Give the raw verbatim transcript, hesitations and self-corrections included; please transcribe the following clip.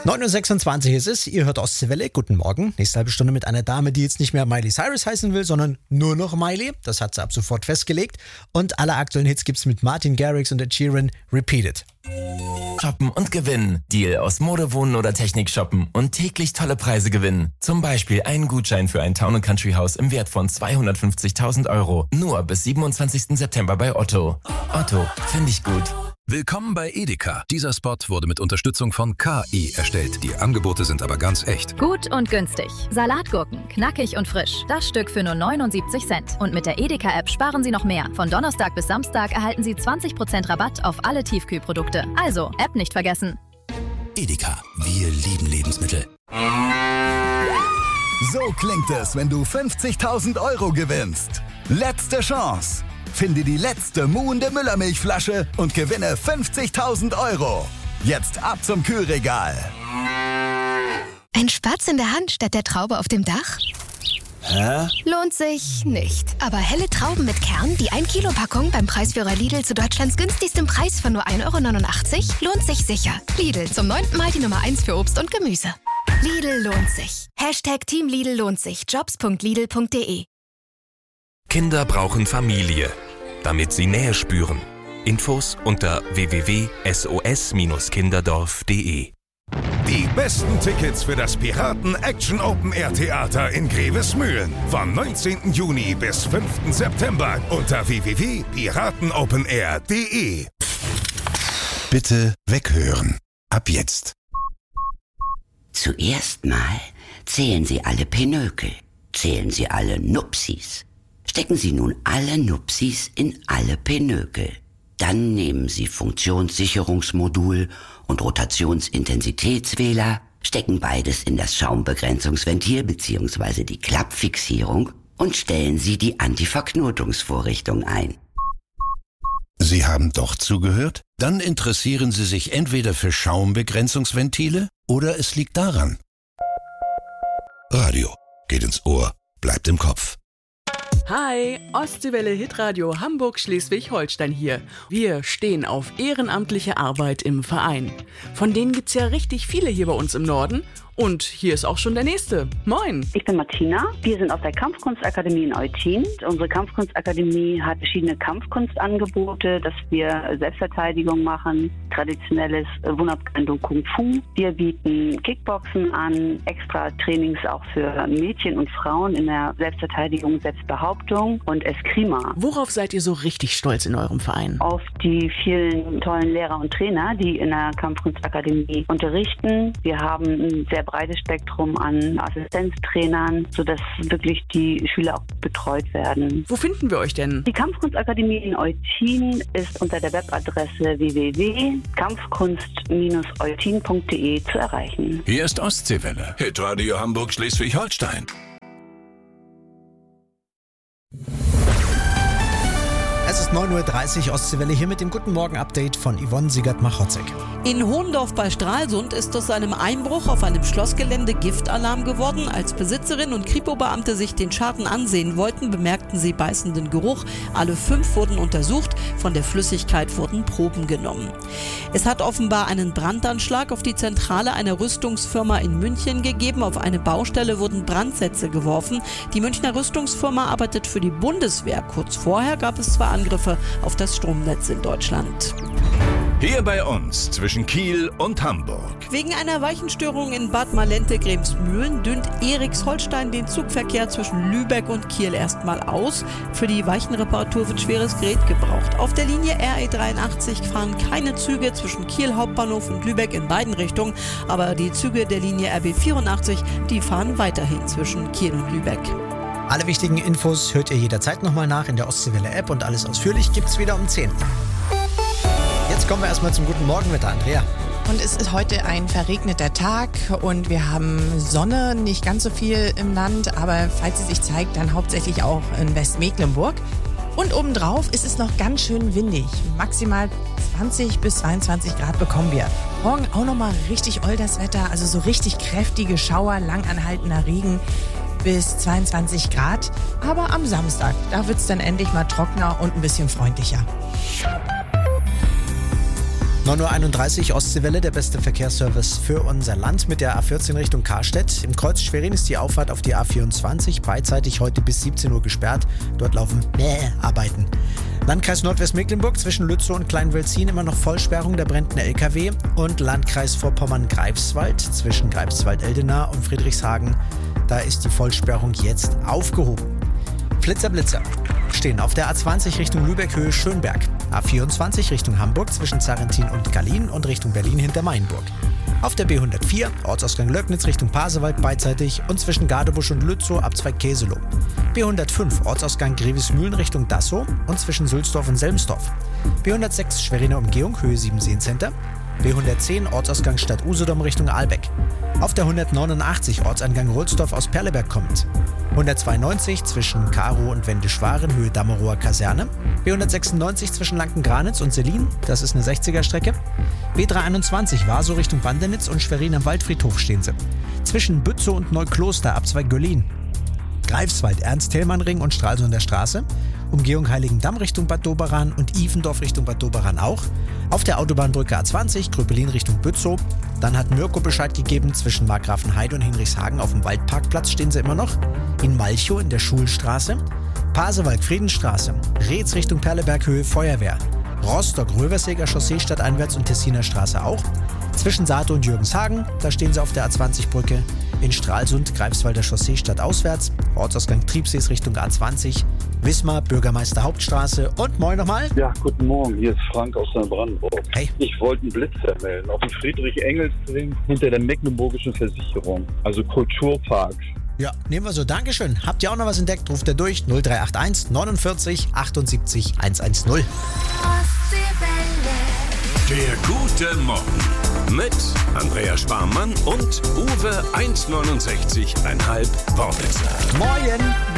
neun Uhr sechsundzwanzig ist es, ihr hört Ostseewelle, guten Morgen. Nächste halbe Stunde mit einer Dame, die jetzt nicht mehr Miley Cyrus heißen will, sondern nur noch Miley. Das hat sie ab sofort festgelegt. Und alle aktuellen Hits gibt's mit Martin Garrix und Ed Sheeran Repeated. Shoppen und gewinnen. Deal aus Mode, Wohnen oder Technik shoppen und täglich tolle Preise gewinnen. Zum Beispiel einen Gutschein für ein Town and Country Haus im Wert von zweihundertfünfzigtausend Euro. Nur bis siebenundzwanzigsten September bei Otto. Otto, finde ich gut. Willkommen bei Edeka. Dieser Spot wurde mit Unterstützung von K I erstellt. Die Angebote sind aber ganz echt. Gut und günstig. Salatgurken, knackig und frisch. Das Stück für nur neunundsiebzig Cent. Und mit der Edeka-App sparen Sie noch mehr. Von Donnerstag bis Samstag erhalten Sie zwanzig Prozent Rabatt auf alle Tiefkühlprodukte. Also, App nicht vergessen. Edeka, wir lieben Lebensmittel. So klingt es, wenn du fünfzigtausend Euro gewinnst. Letzte Chance. Finde die letzte muhende Müllermilchflasche und gewinne fünfzigtausend Euro. Jetzt ab zum Kühlregal. Ein Spatz in der Hand statt der Traube auf dem Dach? Hä? Lohnt sich nicht. Aber helle Trauben mit Kern, die ein Kilo Packung beim Preisführer Lidl zu Deutschlands günstigstem Preis von nur ein Euro neunundachtzig, lohnt sich sicher. Lidl, zum neunten Mal die Nummer eins für Obst und Gemüse. Lidl lohnt sich. Hashtag Team Lidl lohnt sich. Jobs punkt lidl punkt de. Kinder brauchen Familie, damit sie Nähe spüren. Infos unter w w w punkt s o s Bindestrich kinderdorf punkt de. Die besten Tickets für das Piraten Action Open Air Theater in Grevesmühlen vom neunzehnten Juni bis fünften September unter w w w punkt piratenopenair punkt de. Bitte weghören. Ab jetzt. Zuerst mal zählen Sie alle Pinökel. Zählen Sie alle Nupsis. Stecken Sie nun alle Nupsis in alle Pinökel. Dann nehmen Sie Funktionssicherungsmodul und Rotationsintensitätswähler, stecken beides in das Schaumbegrenzungsventil bzw. die Klappfixierung und stellen Sie die Antiverknotungsvorrichtung ein. Sie haben doch zugehört? Dann interessieren Sie sich entweder für Schaumbegrenzungsventile oder es liegt daran. Radio geht ins Ohr, bleibt im Kopf. Hi, Ostseewelle Hitradio Hamburg-Schleswig-Holstein hier. Wir stehen auf ehrenamtliche Arbeit im Verein. Von denen gibt's ja richtig viele hier bei uns im Norden. Und hier ist auch schon der Nächste. Moin. Ich bin Martina. Wir sind aus der Kampfkunstakademie in Eutin. Unsere Kampfkunstakademie hat verschiedene Kampfkunstangebote, dass wir Selbstverteidigung machen, traditionelles Wunderkando Kung Fu. Wir bieten Kickboxen an, extra Trainings auch für Mädchen und Frauen in der Selbstverteidigung, Selbstbehauptung und Eskrima. Worauf seid ihr so richtig stolz in eurem Verein? Auf die vielen tollen Lehrer und Trainer, die in der Kampfkunstakademie unterrichten. Wir haben ein sehr breites Spektrum an Assistenztrainern, sodass wirklich die Schüler auch betreut werden. Wo finden wir euch denn? Die Kampfkunstakademie in Eutin ist unter der Webadresse w w w punkt kampfkunst Bindestrich eutin punkt de zu erreichen. Hier ist Ostseewelle. Hitradio Hamburg-Schleswig-Holstein. Es ist neun Uhr dreißig, Ostseewelle hier mit dem Guten Morgen-Update von Yvonne Siegert-Machotzek. In Hohendorf bei Stralsund ist aus einem Einbruch auf einem Schlossgelände Giftalarm geworden. Als Besitzerin und Kripo-Beamte sich den Schaden ansehen wollten, bemerkten sie beißenden Geruch. Alle fünf wurden untersucht, von der Flüssigkeit wurden Proben genommen. Es hat offenbar einen Brandanschlag auf die Zentrale einer Rüstungsfirma in München gegeben. Auf eine Baustelle wurden Brandsätze geworfen. Die Münchner Rüstungsfirma arbeitet für die Bundeswehr. Kurz vorher gab es zwei Angriffe auf das Stromnetz in Deutschland. Hier bei uns zwischen Kiel und Hamburg. Wegen einer Weichenstörung in Bad Malente-Gremsmühlen dünnt Erichsholstein den Zugverkehr zwischen Lübeck und Kiel erstmal aus. Für die Weichenreparatur wird schweres Gerät gebraucht. Auf der Linie R E dreiundachtzig fahren keine Züge zwischen Kiel Hauptbahnhof und Lübeck in beiden Richtungen. Aber die Züge der Linie R B vierundachtzig, die fahren weiterhin zwischen Kiel und Lübeck. Alle wichtigen Infos hört ihr jederzeit nochmal nach in der Ostseewelle-App und alles ausführlich gibt's wieder um zehn. Jetzt kommen wir erstmal zum guten Morgenwetter, Andrea. Und es ist heute ein verregneter Tag und wir haben Sonne, nicht ganz so viel im Land, aber falls sie sich zeigt, dann hauptsächlich auch in Westmecklenburg. Und obendrauf ist es noch ganz schön windig. Maximal zwanzig bis zweiundzwanzig Grad bekommen wir. Morgen auch nochmal richtig oll das Wetter, also so richtig kräftige Schauer, langanhaltender Regen bis zweiundzwanzig Grad. Aber am Samstag, da wird es dann endlich mal trockener und ein bisschen freundlicher. neun Uhr einunddreißig Ostseewelle, der beste Verkehrsservice für unser Land mit der A vierzehn Richtung Karstedt. Im Kreuz Schwerin ist die Auffahrt auf die A vierundzwanzig beidseitig heute bis siebzehn Uhr gesperrt. Dort laufen äh, Arbeiten. Landkreis Nordwestmecklenburg zwischen Lützow und Kleinwölzin immer noch Vollsperrung, da brennt ein L K W. Und Landkreis Vorpommern-Greifswald zwischen Greifswald-Eldenau und Friedrichshagen, da ist die Vollsperrung jetzt aufgehoben. Flitzer Blitzer stehen auf der A zwanzig Richtung Lübeck Höhe Schönberg, A vierundzwanzig Richtung Hamburg zwischen Zarrentin und Gallien und Richtung Berlin hinter Mainburg. Auf der B hundertvier Ortsausgang Löcknitz Richtung Pasewalk beidseitig und zwischen Gadebusch und Lützow Abzweig Käselow. B hundertfünf Ortsausgang Grevesmühlen Richtung Dassow und zwischen Sülsdorf und Selmsdorf. B hundertsechs Schweriner Umgehung Höhe Siebenseen Center. B hundertzehn Ortsausgang Stadt Usedom Richtung Ahlbeck. Auf der hundertneunundachtzig Ortseingang Rohlsdorf aus Perleberg kommend. hundertzweiundneunzig zwischen Karow und Wendischwaren Höhe Dammerower Kaserne. B hundertsechsundneunzig zwischen Lanken-Granitz und Selin, das ist eine sechziger-Strecke. B dreihunderteinundzwanzig Warsow Richtung Bandernitz und Schwerin am Waldfriedhof stehen sie. Zwischen Bützow und Neukloster Abzweig Göllin. Greifswald Ernst-Thälmann-Ring und Stralsunder Straße. Umgehung Heiligendamm Richtung Bad Doberan und Ivendorf Richtung Bad Doberan auch. Auf der Autobahnbrücke A zwanzig Gröpelin Richtung Bützow. Dann hat Mirko Bescheid gegeben, zwischen Markgrafenheide und Hinrichshagen auf dem Waldparkplatz stehen sie immer noch. In Malchow in der Schulstraße. Pasewalk Friedenstraße. Reetz Richtung Perleberg Höhe Feuerwehr. Rostock Röversäger Chaussee stadteinwärts und Tessiner Straße auch. Zwischen Sato und Jürgenshagen, da stehen sie auf der A zwanzig Brücke. In Stralsund Greifswalder Chaussee stadtauswärts. Ortsausgang Triebsees Richtung A zwanzig. Wismar Bürgermeister Hauptstraße. Und moin nochmal. Ja, guten Morgen. Hier ist Frank aus Neubrandenburg. Hey. Ich wollte einen Blitzer melden auf dem Friedrich-Engels-Ring hinter der Mecklenburgischen Versicherung. Also Kulturpark. Ja, nehmen wir so. Dankeschön. Habt ihr auch noch was entdeckt? Ruft ihr durch null drei acht eins neunundvierzig achtundsiebzig hundertzehn. Der gute Morgen mit Andrea Sparmann und Uwe eins neunundsechzig Komma fünf Wortwitzer. Moin!